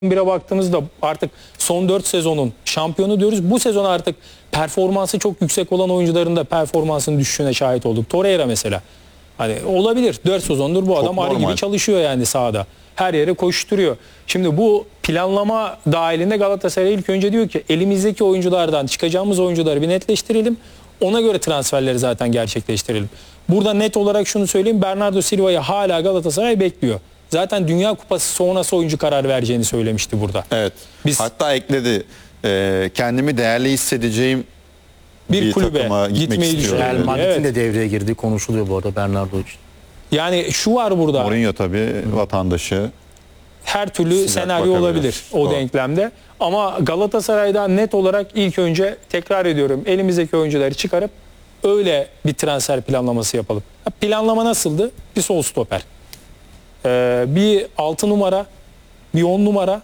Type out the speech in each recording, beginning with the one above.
11'e baktığımızda artık son 4 sezonun şampiyonu diyoruz. Bu sezon artık performansı çok yüksek olan oyuncuların da performansının düşüşüne şahit olduk. Torreira mesela. Hani olabilir. 4 sezondur bu adam arı gibi çalışıyor yani sahada. Her yere koşturuyor. Şimdi bu planlama dahilinde Galatasaray ilk önce diyor ki elimizdeki oyunculardan çıkacağımız oyuncuları bir netleştirelim. Ona göre transferleri zaten gerçekleştirelim. Burada net olarak şunu söyleyeyim. Bernardo Silva'yı hala Galatasaray bekliyor. Zaten Dünya Kupası sonrası oyuncu karar vereceğini söylemişti burada. Evet. Hatta ekledi. Kendimi değerli hissedeceğim bir kulübe gitmeyi düşünüyor. Real Madrid'in de devreye girdiği konuşuluyor bu arada Bernardo için. Yani şu var burada. Mourinho tabii vatandaşı. Her türlü senaryo olabilir o denklemde. Ama Galatasaray'dan net olarak ilk önce tekrar ediyorum elimizdeki oyuncuları çıkarıp öyle bir transfer planlaması yapalım. Planlama nasıldı? Bir sol stoper. Bir 6 numara, bir 10 numara,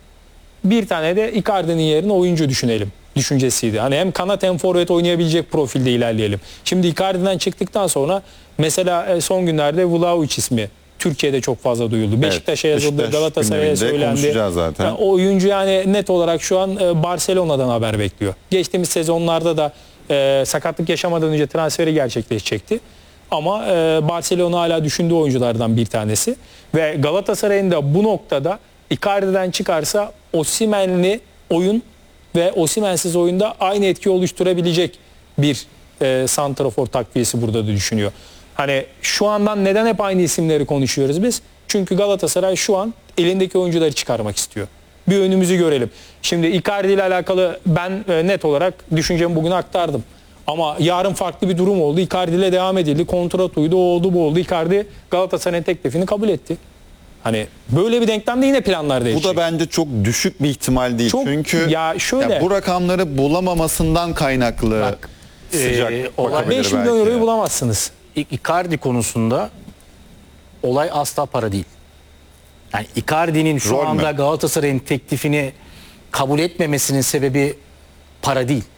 bir tane de Icardi'nin yerine oyuncu düşünelim düşüncesiydi. Hani hem kanat hem forvet oynayabilecek profilde ilerleyelim. Şimdi Icardi'den çıktıktan sonra mesela son günlerde Vlahovic ismi Türkiye'de çok fazla duyuldu. Beşiktaş'a yazıldı, Galatasaray'a söylendi. Zaten. Yani o oyuncu yani net olarak şu an Barcelona'dan haber bekliyor. Geçtiğimiz sezonlarda da sakatlık yaşamadan önce transferi gerçekleşecekti. Ama Barcelona hala düşündüğü oyunculardan bir tanesi. Ve Galatasaray'ın da bu noktada Icardi'den çıkarsa Osimhen'li oyun ve Osimhen'siz oyunda aynı etki oluşturabilecek bir santrafor takviyesi burada da düşünüyor. Hani şu andan neden hep aynı isimleri konuşuyoruz biz? Çünkü Galatasaray şu an elindeki oyuncuları çıkarmak istiyor. Bir önümüzü görelim. Şimdi Icardi ile alakalı ben net olarak düşüncemi bugün aktardım. Ama yarın farklı bir durum oldu. Icardi ile devam edildi. Kontrat uydu, o oldu, bu oldu. Icardi Galatasaray'ın teklifini kabul etti. Hani böyle bir denklemde yine planlar değişecek. Bu da bence çok düşük bir ihtimal değil. Çünkü ya şöyle, bu rakamları bulamamasından kaynaklı bak, sıcak 5 milyon euroyu bulamazsınız. Icardi konusunda olay asla para değil. Yani Icardi'nin şu anda Galatasaray'ın teklifini kabul etmemesinin sebebi para değil.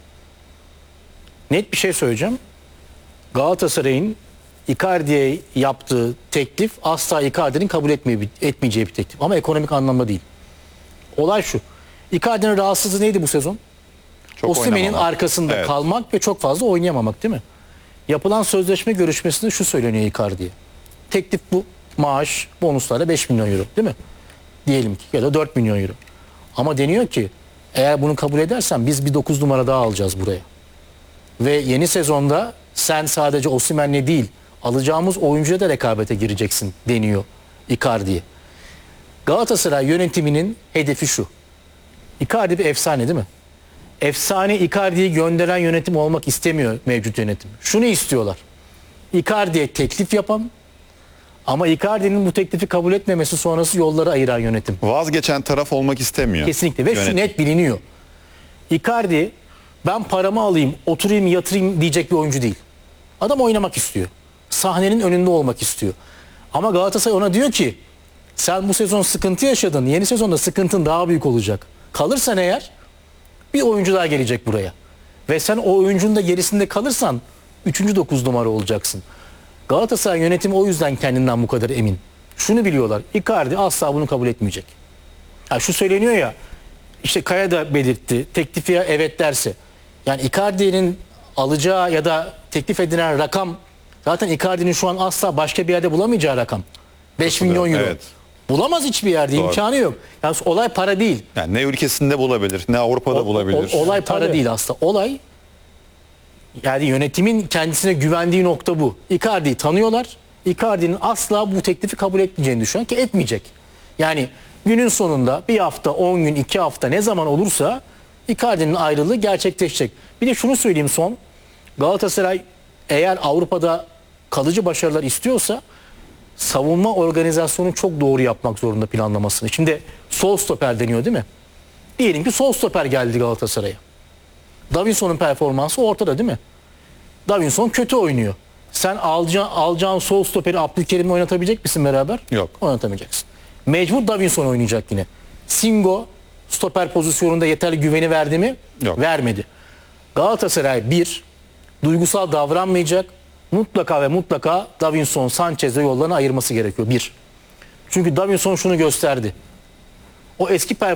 Net bir şey söyleyeceğim. Galatasaray'ın Icardi'ye yaptığı teklif asla Icardi'nin kabul etmeyeceği bir teklif. Ama ekonomik anlamda değil. Olay şu. Icardi'nin rahatsızlığı neydi bu sezon? Osimhen'in arkasında kalmak ve çok fazla oynayamamak değil mi? Yapılan sözleşme görüşmesinde şu söyleniyor Icardi'ye. Teklif bu. Maaş, bonuslarla 5 milyon euro değil mi? Diyelim ki ya da 4 milyon euro. Ama deniyor ki eğer bunu kabul edersen biz bir 9 numara daha alacağız buraya. Ve yeni sezonda sen sadece Osimhen'le değil alacağımız oyuncuya da rekabete gireceksin deniyor Icardi'ye. Galatasaray yönetiminin hedefi şu. Icardi bir efsane değil mi? Efsane Icardi'yi gönderen yönetim olmak istemiyor mevcut yönetim. Şunu istiyorlar. Icardi'ye teklif yapan ama Icardi'nin bu teklifi kabul etmemesi sonrası yolları ayıran yönetim. Vazgeçen taraf olmak istemiyor. Kesinlikle ve şu net biliniyor. Icardi ben paramı alayım, oturayım, yatırayım diyecek bir oyuncu değil. Adam oynamak istiyor. Sahnenin önünde olmak istiyor. Ama Galatasaray ona diyor ki sen bu sezon sıkıntı yaşadın. Yeni sezonda sıkıntın daha büyük olacak. Kalırsan eğer bir oyuncu daha gelecek buraya. Ve sen o oyuncunun da gerisinde kalırsan 3. 9 numara olacaksın. Galatasaray yönetimi o yüzden kendinden bu kadar emin. Şunu biliyorlar. Icardi asla bunu kabul etmeyecek. Yani şu söyleniyor ya işte Kaya da belirtti. Teklifi evet derse. Yani Icardi'nin alacağı ya da teklif edilen rakam zaten Icardi'nin şu an asla başka bir yerde bulamayacağı rakam. 5 milyon euro. Evet. Bulamaz hiçbir yerde. Doğru. İmkanı yok. Yani olay para değil. Yani ne ülkesinde bulabilir ne Avrupa'da bulabilir. Olay para değil aslında. Olay yani yönetimin kendisine güvendiği nokta bu. Icardi'yi tanıyorlar. Icardi'nin asla bu teklifi kabul etmeyeceğini düşünüyor ki etmeyecek. Yani günün sonunda bir hafta, 10 gün, 2 hafta ne zaman olursa Icardi'nin ayrılığı gerçekleşecek. Bir de şunu söyleyeyim son. Galatasaray eğer Avrupa'da kalıcı başarılar istiyorsa savunma organizasyonunu çok doğru yapmak zorunda planlamasını. Şimdi sol stoper deniyor değil mi? Diyelim ki sol stoper geldi Galatasaray'a. Davinson'un performansı ortada değil mi? Davinson kötü oynuyor. Sen alacağın sol stoperi Abdülkerim'le oynatabilecek misin beraber? Yok. Oynatamayacaksın. Mecbur Davinson oynayacak yine. Singo stoper pozisyonunda yeterli güveni verdi mi? Yok. Vermedi. Galatasaray duygusal davranmayacak. Mutlaka ve mutlaka Davinson, Sanchez'le yollarını ayırması gerekiyor. Çünkü Davinson şunu gösterdi. O eski